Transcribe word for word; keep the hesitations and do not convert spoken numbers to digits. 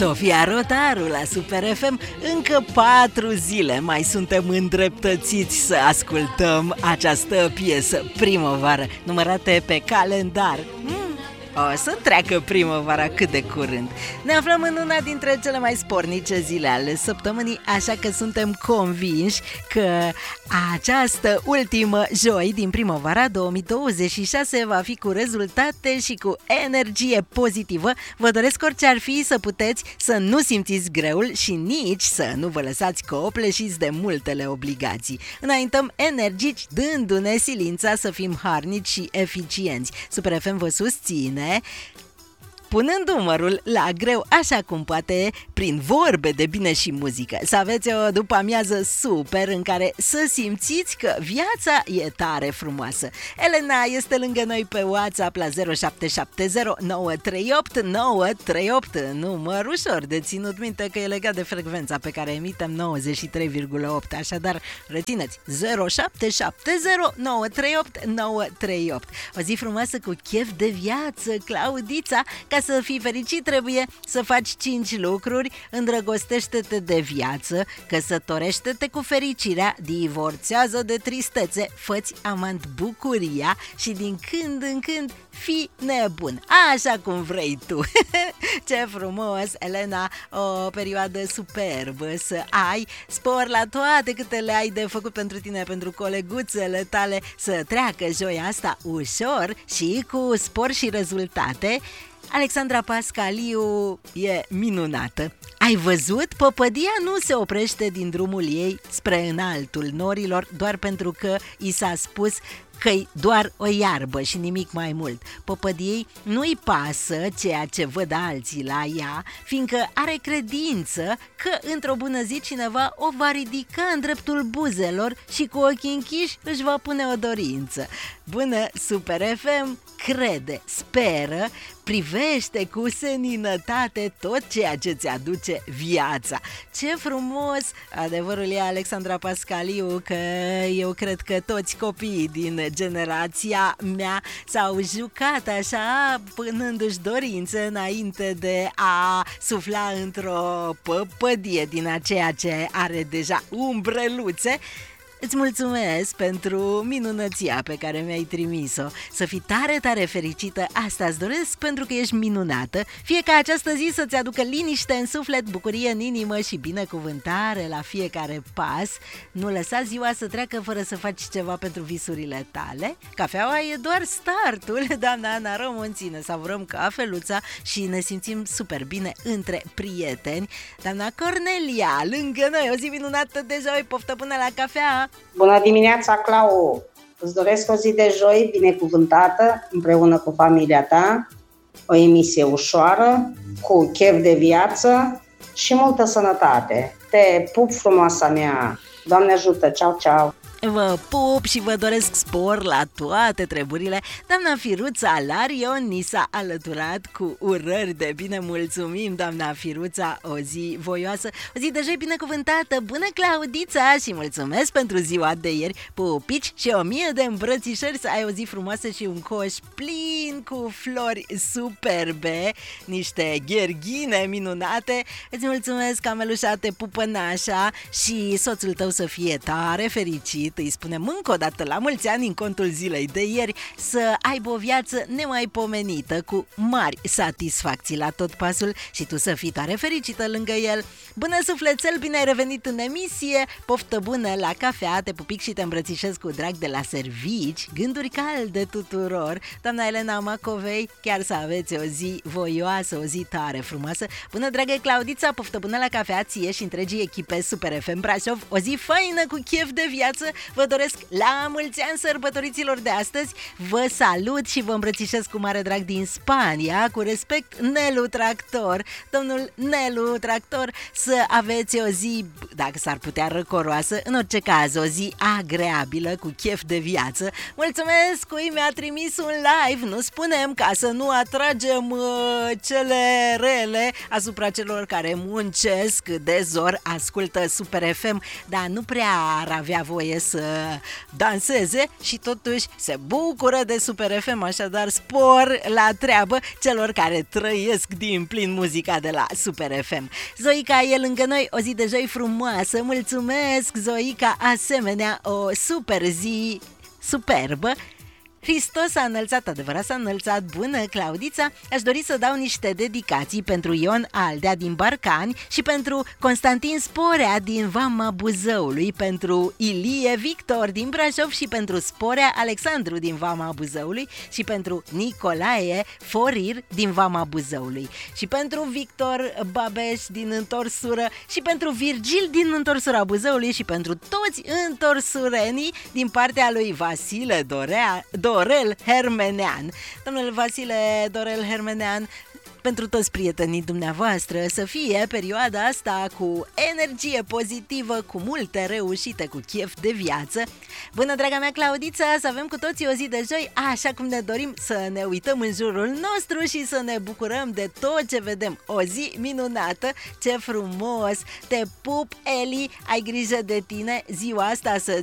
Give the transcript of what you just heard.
Sofia Rotaru la Super F M. Încă patru zile mai suntem îndreptățiți să ascultăm această piesă Primăvară, numărate pe calendar. Mm. O să treacă primăvara cât de curând. Ne aflăm în una dintre cele mai spornice zile ale săptămânii, așa că suntem convinși că această ultimă joi din primăvara două mii douăzeci și șase va fi cu rezultate și cu energie pozitivă. Vă doresc orice ar fi să puteți să nu simțiți greul și nici să nu vă lăsați copleșiți de multele obligații. Înaintăm energici, dându-ne silința să fim harnici și eficienți. Super F M vă susține punând umărul la greu așa cum poate, prin vorbe de bine și muzică. Să aveți o după-amiază super în care să simțiți că viața e tare frumoasă. Elena este lângă noi pe WhatsApp la zero șapte șapte zero nouă trei opt nouă trei opt, număr ușor de ținut minte că e legat de frecvența pe care emitem nouăzeci și trei virgulă opt, așadar rețineți zero șapte șapte zero nouă trei opt nouă trei opt. O zi frumoasă cu chef de viață, Claudița. Ca să fii fericit trebuie să faci cinci lucruri: îndrăgostește-te de viață, căsătorește-te cu fericirea, divorțează de tristețe, fă-ți amant bucuria și din când în când fii nebun, așa cum vrei tu. Ce frumos, Elena, o perioadă superbă să ai, spor la toate câte le ai de făcut pentru tine, pentru coleguțele tale, să treacă joia asta ușor și cu spor și rezultate. Alexandra Pascaliu e minunată. Ai văzut? Păpădia nu se oprește din drumul ei spre înaltul norilor doar pentru că i s-a spus că-i doar o iarbă și nimic mai mult. Păpădiei nu-i pasă ceea ce văd alții la ea, fiindcă are credință că într-o bună zi cineva o va ridica în dreptul buzelor și cu ochii închiși își va pune o dorință. Bună, Super F M, crede, speră, privește cu seninătate tot ceea ce ți aduce viața. Ce frumos! Adevărul e, Alexandra Pascaliu, că eu cred că toți copiii din generația mea s-au jucat așa, punându-și dorințe înainte de a sufla într-o păpădie din aceea ce are deja umbreluțe. Îți mulțumesc pentru minunăția pe care mi-ai trimis-o. Să fii tare, tare fericită, asta îți doresc, pentru că ești minunată. Fie ca această zi să-ți aducă liniște în suflet, bucurie în inimă și binecuvântare la fiecare pas. Nu lăsa ziua să treacă fără să faci ceva pentru visurile tale. Cafeaua e doar startul. Doamna Ana Romonțină, savurăm cafeluța și ne simțim super bine între prieteni. Doamna Cornelia, lângă noi, o zi minunată de joi, poftă bună la cafea! Bună dimineața, Clau! Îți doresc o zi de joi binecuvântată împreună cu familia ta, o emisie ușoară, cu chef de viață și multă sănătate. Te pup, frumoasa mea! Doamne ajută! Ceau, ceau! Vă pup și vă doresc spor la toate treburile. Doamna Firuța Larion ni s-a alăturat cu urări de bine. Mulțumim, doamna Firuța, o zi voioasă, o zi de joi binecuvântată. Bună, Claudița, și mulțumesc pentru ziua de ieri. Pupici și o mie de îmbrățișări, să ai o zi frumoasă și un coș plin cu flori superbe, niște gherghine minunate. Îți mulțumesc, Camelușa, te pupă nașa și soțul tău să fie tare fericit. Îi spunem încă o dată la mulți ani în contul zilei de ieri, să aibă o viață nemaipomenită, cu mari satisfacții la tot pasul și tu să fii tare fericită lângă el. Bună, sufletel, bine ai revenit în emisie, poftă bună la cafea, te pupic și te îmbrățișez cu drag de la servici, gânduri calde tuturor. Doamna Elena Macovei, chiar să aveți o zi voioasă, o zi tare frumoasă. Bună, dragă Claudița, poftă bună la cafea ție și întregii echipe Super F M Brașov, o zi faină cu chef de viață. Vă doresc la mulți ani sărbătoriților de astăzi. Vă salut și vă îmbrățișez cu mare drag din Spania. Cu respect, Nelu Tractor. Domnul Nelu Tractor, să aveți o zi, dacă s-ar putea, răcoroasă, în orice caz o zi agreabilă, cu chef de viață. Mulțumesc, cui mi-a trimis un live. Nu spunem ca să nu atragem uh, cele rele asupra celor care muncesc de zor, ascultă Super F M, dar nu prea ar avea voie să să danseze și totuși se bucură de Super F M, așadar spor la treabă celor care trăiesc din plin muzica de la Super F M. Zoica e lângă noi, o zi de joi frumoasă, mulțumesc Zoica, asemenea o super zi superbă. Hristos a înălțat, adevărat s-a înălțat, bună Claudița, aș dori să dau niște dedicații pentru Ion Aldea din Barcani și pentru Constantin Sporea din Vama Buzăului, pentru Ilie Victor din Brașov și pentru Sporea Alexandru din Vama Buzăului și pentru Nicolae Forir din Vama Buzăului și pentru Victor Babeș din Întorsură și pentru Virgil din Întorsura Buzăului și pentru toți întorsurenii din partea lui Vasile Dorea, Dorel Hermenean. Domnule Vasile Dorel Hermenean, pentru toți prietenii dumneavoastră, să fie perioada asta cu energie pozitivă, cu multe reușite, cu chef de viață. Bună, draga mea Claudița, să avem cu toții o zi de joi, așa cum ne dorim, să ne uităm în jurul nostru și să ne bucurăm de tot ce vedem. O zi minunată, ce frumos! Te pup, Eli, ai grijă de tine, ziua asta să